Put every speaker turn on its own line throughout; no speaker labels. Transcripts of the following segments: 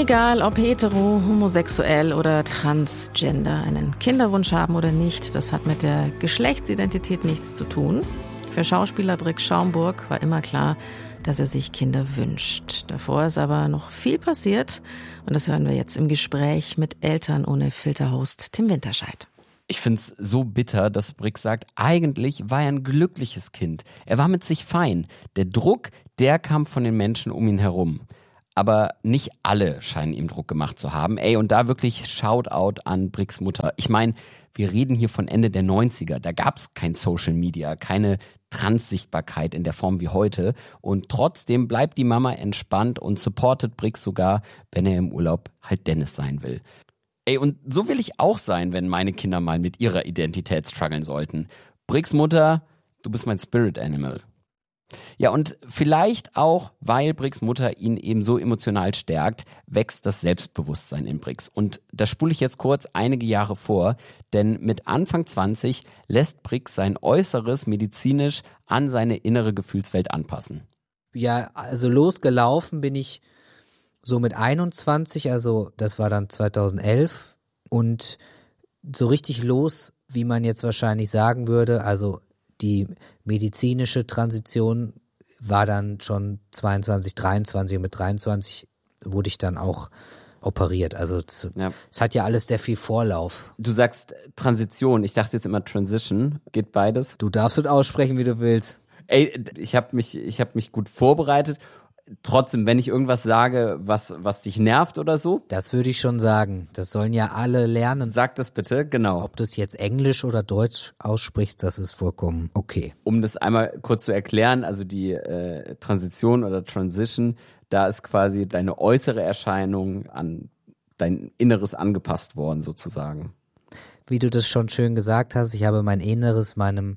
Egal ob hetero, homosexuell oder transgender, einen Kinderwunsch haben oder nicht, das hat mit der Geschlechtsidentität nichts zu tun. Für Schauspieler Brix Schaumburg war immer klar, dass er sich Kinder wünscht. Davor ist aber noch viel passiert und das hören wir jetzt im Gespräch mit Eltern ohne Filter-Host Tim Winterscheid.
Ich find's so bitter, dass Brix sagt, eigentlich war er ein glückliches Kind. Er war mit sich fein. Der Druck, der kam von den Menschen um ihn herum. Aber nicht alle scheinen ihm Druck gemacht zu haben. Und da wirklich Shoutout an Brix Mutter. Ich meine, wir reden hier von Ende der 90er. Da gab's kein Social Media, keine Transsichtbarkeit in der Form wie heute. Und trotzdem bleibt die Mama entspannt und supportet Brix sogar, wenn er im Urlaub halt Dennis sein will. Und so will ich auch sein, wenn meine Kinder mal mit ihrer Identität strugglen sollten. Brix Mutter, du bist mein Spirit Animal. Ja, und vielleicht auch, weil Brix Mutter ihn eben so emotional stärkt, wächst das Selbstbewusstsein in Brix. Und da spule ich jetzt kurz einige Jahre vor, denn mit Anfang 20 lässt Brix sein Äußeres medizinisch an seine innere Gefühlswelt anpassen.
Ja, also losgelaufen bin ich so mit 21, also das war dann 2011 und so richtig los, wie man jetzt wahrscheinlich sagen würde, also die medizinische Transition war dann schon 22, 23 und mit 23 wurde ich dann auch operiert. Also es hat ja alles sehr viel Vorlauf.
Du sagst Transition, ich dachte jetzt immer Transition. Geht beides?
Du darfst es aussprechen, wie du willst.
Ich hab mich gut vorbereitet. Trotzdem, wenn ich irgendwas sage, was dich nervt oder so?
Das würde ich schon sagen. Das sollen ja alle lernen.
Sag das bitte, genau.
Ob du es jetzt Englisch oder Deutsch aussprichst, das ist vollkommen okay.
Um das einmal kurz zu erklären, also die Transition oder Transition, da ist quasi deine äußere Erscheinung an dein Inneres angepasst worden sozusagen.
Wie du das schon schön gesagt hast, ich habe mein Äußeres meinem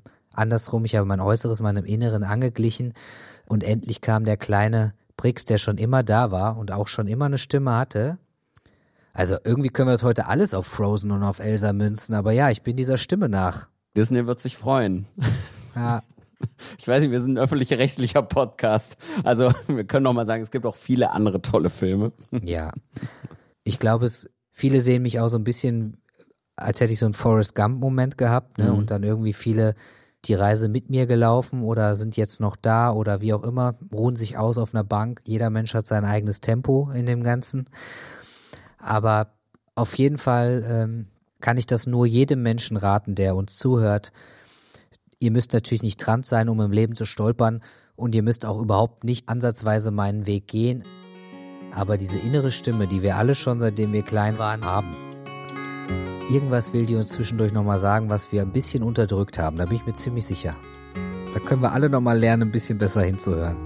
Inneren angeglichen. Und endlich kam der kleine Brix, der schon immer da war und auch schon immer eine Stimme hatte. Also irgendwie können wir das heute alles auf Frozen und auf Elsa münzen, aber ja, ich bin dieser Stimme nach.
Disney wird sich freuen.
Ja.
Ich weiß nicht, wir sind ein öffentlich-rechtlicher Podcast. Also wir können noch mal sagen, es gibt auch viele andere tolle Filme.
Ja. Ich glaube, viele sehen mich auch so ein bisschen, als hätte ich so einen Forrest Gump-Moment gehabt, ne? Und dann irgendwie viele die Reise mit mir gelaufen oder sind jetzt noch da oder wie auch immer, ruhen sich aus auf einer Bank. Jeder Mensch hat sein eigenes Tempo in dem Ganzen. Aber auf jeden Fall kann ich das nur jedem Menschen raten, der uns zuhört. Ihr müsst natürlich nicht trans sein, um im Leben zu stolpern und ihr müsst auch überhaupt nicht ansatzweise meinen Weg gehen. Aber diese innere Stimme, die wir alle schon, seitdem wir klein waren, haben. Irgendwas will die uns zwischendurch nochmal sagen, was wir ein bisschen unterdrückt haben. Da bin ich mir ziemlich sicher. Da können wir alle nochmal lernen, ein bisschen besser hinzuhören.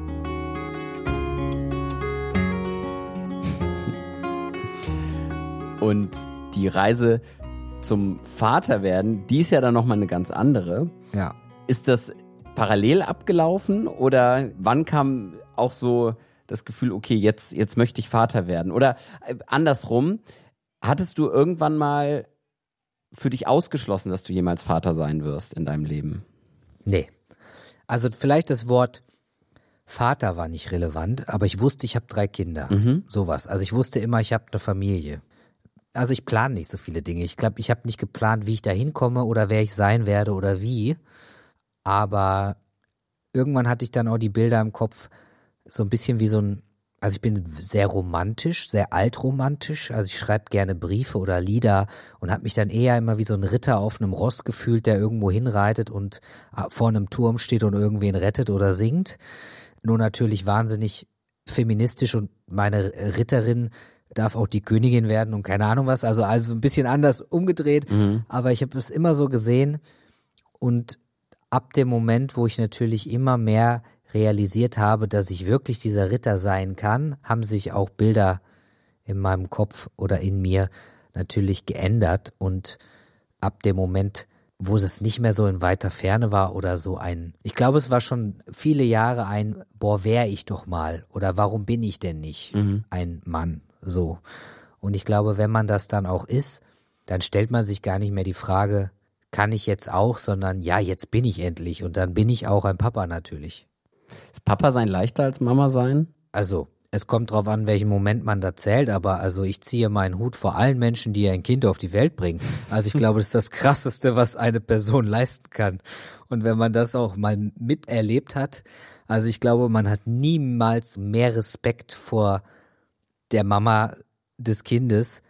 Und die Reise zum Vaterwerden, die ist ja dann nochmal eine ganz andere.
Ja.
Ist das parallel abgelaufen oder wann kam auch so das Gefühl, okay, jetzt möchte ich Vater werden? Oder andersrum, hattest du irgendwann mal für dich ausgeschlossen, dass du jemals Vater sein wirst in deinem Leben?
Nee. Also vielleicht das Wort Vater war nicht relevant, aber ich wusste, ich habe 3 Kinder. Sowas. Also ich wusste immer, ich habe eine Familie. Also ich plane nicht so viele Dinge. Ich glaube, ich habe nicht geplant, wie ich da hinkomme oder wer ich sein werde oder wie. Aber irgendwann hatte ich dann auch die Bilder im Kopf, so ein bisschen wie so ein, also ich bin sehr romantisch, sehr altromantisch, also ich schreibe gerne Briefe oder Lieder und habe mich dann eher immer wie so ein Ritter auf einem Ross gefühlt, der irgendwo hinreitet und vor einem Turm steht und irgendwen rettet oder singt. Nur natürlich wahnsinnig feministisch und meine Ritterin darf auch die Königin werden und keine Ahnung was, also ein bisschen anders umgedreht, aber ich habe es immer so gesehen und ab dem Moment, wo ich natürlich immer mehr realisiert habe, dass ich wirklich dieser Ritter sein kann, haben sich auch Bilder in meinem Kopf oder in mir natürlich geändert und ab dem Moment, wo es nicht mehr so in weiter Ferne war oder so ich glaube, es war schon viele Jahre wär ich doch mal oder warum bin ich denn nicht ein Mann, so. Und ich glaube, wenn man das dann auch ist, dann stellt man sich gar nicht mehr die Frage, kann ich jetzt auch, sondern ja, jetzt bin ich endlich und dann bin ich auch ein Papa natürlich.
Ist Papa sein leichter als Mama sein?
Also, Es kommt drauf an, welchen Moment man da zählt, aber also ich ziehe meinen Hut vor allen Menschen, die ein Kind auf die Welt bringen. Also ich glaube, das ist das Krasseste, was eine Person leisten kann. Und wenn man das auch mal miterlebt hat, also ich glaube, man hat niemals mehr Respekt vor der Mama des Kindes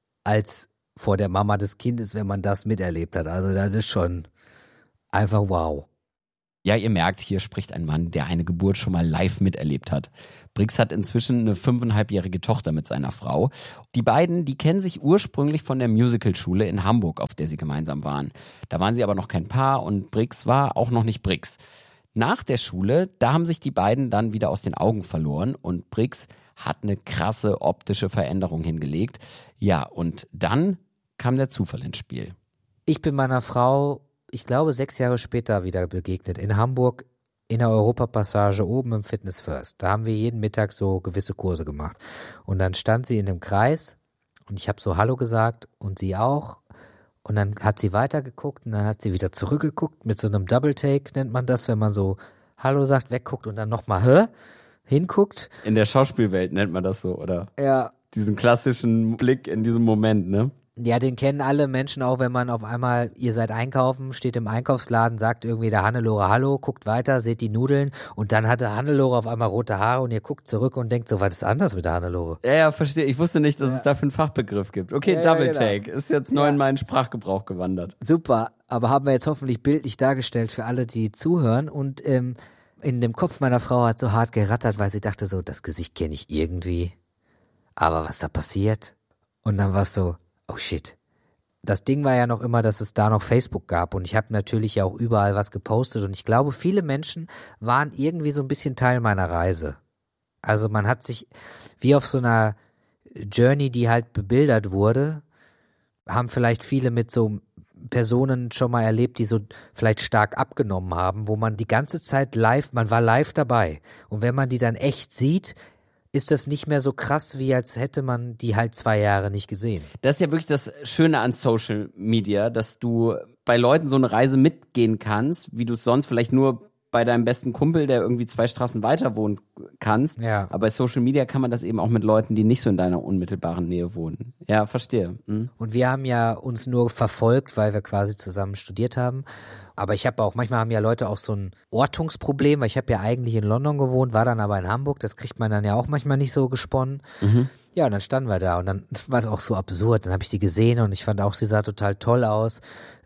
als vor der Mama des Kindes, wenn man das miterlebt hat. Also das ist schon einfach wow.
Ja, ihr merkt, hier spricht ein Mann, der eine Geburt schon mal live miterlebt hat. Brix hat inzwischen eine 5,5-jährige Tochter mit seiner Frau. Die beiden, die kennen sich ursprünglich von der Musicalschule in Hamburg, auf der sie gemeinsam waren. Da waren sie aber noch kein Paar und Brix war auch noch nicht Brix. Nach der Schule, da haben sich die beiden dann wieder aus den Augen verloren und Brix hat eine krasse optische Veränderung hingelegt. Ja, und dann kam der Zufall ins Spiel.
Ich bin meiner Frau, ich glaube 6 Jahre später wieder begegnet, in Hamburg in der Europapassage oben im Fitness First. Da haben wir jeden Mittag so gewisse Kurse gemacht. Und dann stand sie in dem Kreis und ich habe so Hallo gesagt und sie auch. Und dann hat sie weitergeguckt und dann hat sie wieder zurückgeguckt mit so einem Double Take, nennt man das, wenn man so Hallo sagt, wegguckt und dann nochmal hinguckt.
In der Schauspielwelt nennt man das so, oder?
Ja.
Diesen klassischen Blick in diesem Moment, ne?
Ja, den kennen alle Menschen auch, wenn man auf einmal, ihr seid einkaufen, steht im Einkaufsladen, sagt irgendwie der Hannelore Hallo, guckt weiter, seht die Nudeln und dann hat der Hannelore auf einmal rote Haare und ihr guckt zurück und denkt so, was ist anders mit der Hannelore?
Ja, verstehe. Ich wusste nicht, dass es dafür einen Fachbegriff gibt. Okay, ja, Double Take. Genau. Ist jetzt neu in meinen Sprachgebrauch gewandert.
Super, aber haben wir jetzt hoffentlich bildlich dargestellt für alle, die zuhören und in dem Kopf meiner Frau hat so hart gerattert, weil sie dachte so, das Gesicht kenne ich irgendwie, aber was da passiert? Und dann war es so, oh shit. Das Ding war ja noch immer, dass es da noch Facebook gab und ich habe natürlich ja auch überall was gepostet und ich glaube, viele Menschen waren irgendwie so ein bisschen Teil meiner Reise. Also man hat sich wie auf so einer Journey, die halt bebildert wurde, haben vielleicht viele mit so Personen schon mal erlebt, die so vielleicht stark abgenommen haben, wo man die ganze Zeit man war live dabei und wenn man die dann echt sieht, ist das nicht mehr so krass, wie als hätte man die halt 2 Jahre nicht gesehen.
Das ist ja wirklich das Schöne an Social Media, dass du bei Leuten so eine Reise mitgehen kannst, wie du es sonst vielleicht nur bei deinem besten Kumpel, der irgendwie 2 Straßen weiter wohnt, kannst.
Ja.
Aber bei Social Media kann man das eben auch mit Leuten, die nicht so in deiner unmittelbaren Nähe wohnen. Ja, verstehe. Mhm.
Und wir haben ja uns nur verfolgt, weil wir quasi zusammen studiert haben. Aber ich habe auch, manchmal haben ja Leute auch so ein Ortungsproblem, weil ich habe ja eigentlich in London gewohnt, war dann aber in Hamburg, das kriegt man dann ja auch manchmal nicht so gesponnen. Mhm. Ja, und dann standen wir da und dann war es auch so absurd. Dann habe ich sie gesehen und ich fand auch, sie sah total toll aus.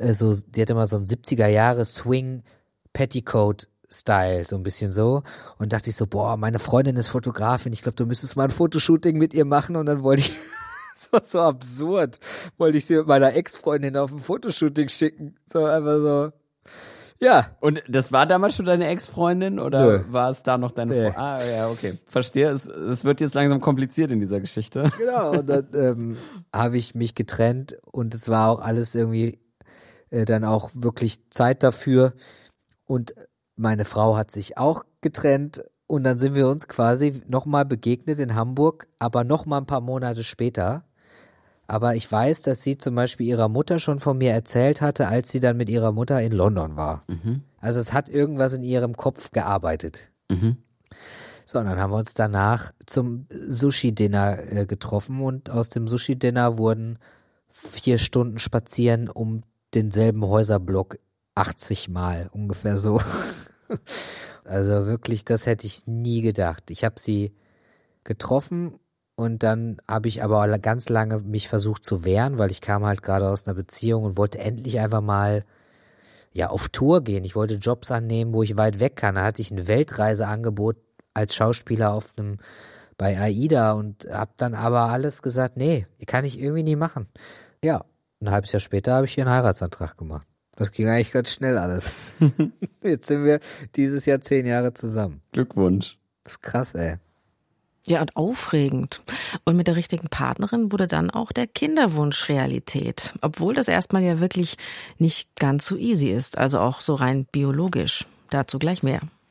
Die hatte immer so einen 70er-Jahre-Swing-Petticoat-Style, so ein bisschen so. Und dachte ich so, boah, meine Freundin ist Fotografin, ich glaube, du müsstest mal ein Fotoshooting mit ihr machen. Und dann wollte ich, das war so absurd, wollte ich sie mit meiner Ex-Freundin auf ein Fotoshooting schicken. So einfach so. Ja.
Und das war damals schon deine Ex-Freundin oder war es da noch deine Freundin? Ah, ja, okay. Verstehe. Es wird jetzt langsam kompliziert in dieser Geschichte.
Genau. Und dann habe ich mich getrennt und es war auch alles irgendwie dann auch wirklich Zeit dafür. Und meine Frau hat sich auch getrennt und dann sind wir uns quasi nochmal begegnet in Hamburg, aber nochmal ein paar Monate später. Aber ich weiß, dass sie zum Beispiel ihrer Mutter schon von mir erzählt hatte, als sie dann mit ihrer Mutter in London war. Mhm. Also es hat irgendwas in ihrem Kopf gearbeitet. Mhm. So, und dann haben wir uns danach zum Sushi-Dinner getroffen und aus dem Sushi-Dinner wurden 4 Stunden spazieren um denselben Häuserblock 80 Mal, ungefähr so. Also wirklich, das hätte ich nie gedacht. Ich habe sie getroffen und dann habe ich aber ganz lange mich versucht zu wehren, weil ich kam halt gerade aus einer Beziehung und wollte endlich einfach mal auf Tour gehen. Ich wollte Jobs annehmen, wo ich weit weg kann. Da hatte ich ein Weltreiseangebot als Schauspieler bei AIDA und habe dann aber alles gesagt, nee, kann ich irgendwie nie machen. Ja, ein halbes Jahr später habe ich hier einen Heiratsantrag gemacht. Das ging eigentlich ganz schnell alles. Jetzt sind wir dieses Jahr 10 Jahre zusammen.
Glückwunsch.
Das ist krass, ey.
Ja, und aufregend. Und mit der richtigen Partnerin wurde dann auch der Kinderwunsch Realität. Obwohl das erstmal ja wirklich nicht ganz so easy ist, also auch so rein biologisch. Dazu gleich mehr.